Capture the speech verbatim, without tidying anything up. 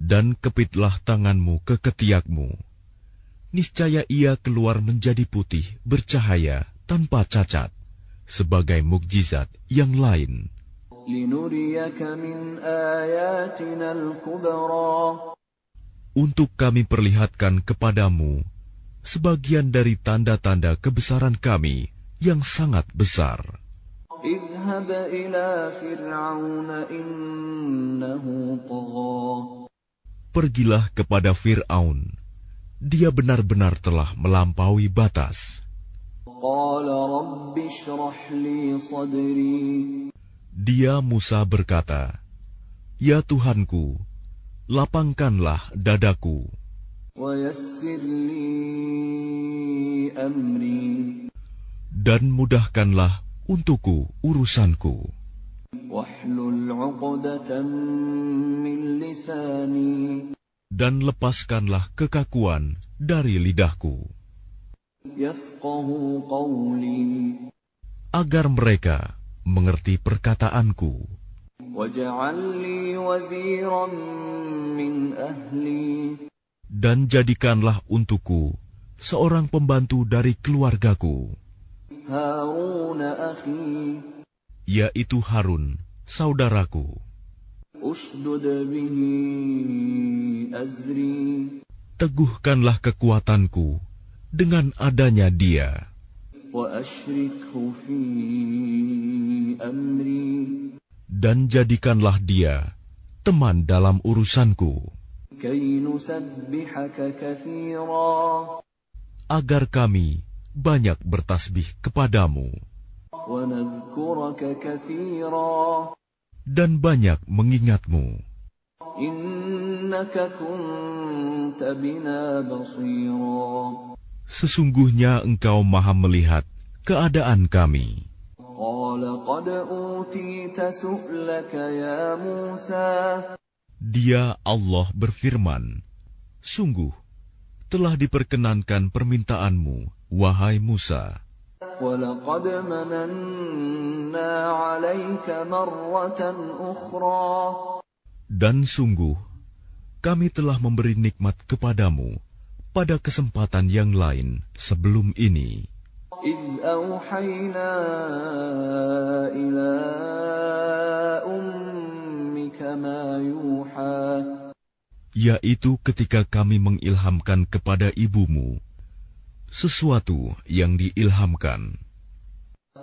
Dan kepitlah tanganmu ke ketiakmu. Niscaya ia keluar menjadi putih, bercahaya, tanpa cacat, sebagai mukjizat yang lain. Untuk kami perlihatkan kepadamu sebagian dari tanda-tanda kebesaran kami yang sangat besar. Idhhab ila Fir'aun innahu tagha. Pergilah kepada Fir'aun, dia benar-benar telah melampaui batas. Qala rabbi shrah li sadri. Dia Musa berkata, Ya Tuhanku, lapangkanlah dadaku. Wa yassir li amri. Dan mudahkanlah untukku urusanku. Wahlul 'uqdatam min lisani. Dan lepaskanlah kekakuan dari lidahku. Yafqahu qawli. Agar mereka mengerti perkataanku. Waj'al li waziran min ahli. Dan jadikanlah untukku seorang pembantu dari keluargaku. Harun akhi. Yaitu Harun, saudaraku. Ushdud bihi azri. Teguhkanlah kekuatanku dengan adanya dia. Wa ashrikhu fi amri. Dan jadikanlah dia teman dalam urusanku. Kay nusabbihaka katsira. Agar kami banyak bertasbih kepadamu. Wa nadhkuraka katsira. Dan banyak mengingatmu. Innaka kunta bina basira. Sesungguhnya engkau maha melihat keadaan kami. Qala qad utita su'laka ya Musa. Dia Allah berfirman, sungguh telah diperkenankan permintaanmu, wahai Musa. وَلَقَدْ مَنَنَّا عَلَيْكَ مَرَّةً أُخْرَى. Dan sungguh, kami telah memberi nikmat kepadamu pada kesempatan yang lain sebelum ini. إِذْ أَوْحَيْنَا إِلَىٰ أُمِّكَ مَا يُوحَىٰ. Yaitu ketika kami mengilhamkan kepada ibumu sesuatu yang diilhamkan.